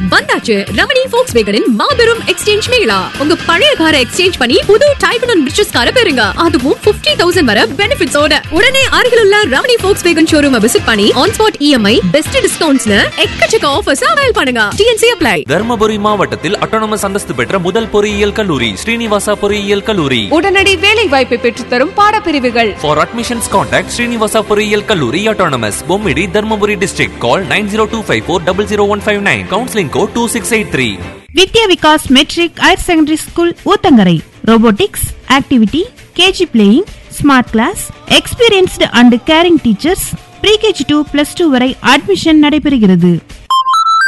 வந்தாச்சு ரமணி Volkswagenன் மாபெரும் எக்ஸ்சேஞ்ச் மேளா. உங்க பழைய காரை எக்ஸ்சேஞ்ச் பண்ணி புது டைப் அண்ட் ரிச்சஸ் காரை பெறுங்க. அதுவும் 50,000 வரை பெனிஃபிட்ஸோட. உடனே அருகிலுள்ள ரமணி Volkswagen ஷோரூமை விசிட் பண்ணி ஆன் ஸ்பாட் EMI பெஸ்ட் டிஸ்கவுண்ட்ஸ்ல எக்கச்சக்க ஆஃபர்ஸ் அவைல் பண்ணுங்க. TNC apply. தர்மபுரி மாவட்டத்தில் அட்டானமஸ் அந்தஸ்து பெற்ற முதல் பொறியியல் கல்லூரி ஸ்ரீனிவாசா பொறியியல் கல்லூரி. உடனடி வேலை வாய்ப்பை பெற்றுத் தரும் பாடப்பிரிவுகள். For admissions contact ஸ்ரீனிவாசா பொறியியல் கல்லூரி autonomous Bommidi Dharmapuri district. Call 9025400159. Counseling code 2683. Vidya Vikas matric higher secondary school Uthangarai. Robotics, activity, KG playing, smart class, experienced and carrying teachers, pre KG to +2 வரை அட்மிஷன் நடைபெறுகிறது.